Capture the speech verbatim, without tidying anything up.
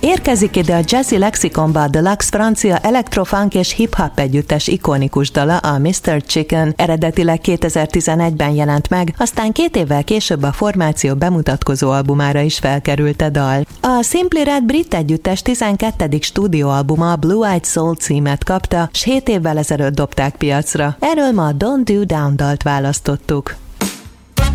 Érkezik ide a Jazzy Lexiconba a Deluxe francia elektrofunk és hip-hop együttes ikonikus dala, a miszter Chicken. Eredetileg kétezer-tizenegyben jelent meg, aztán két évvel később a formáció bemutatkozó albumára is felkerült a dal. A Simply Red brit együttes tizenkettedik stúdióalbuma a Blue Eyed Soul címet kapta, s hét évvel ezelőtt dobták piacra. Erről ma a Don't Do Down dalt választottuk.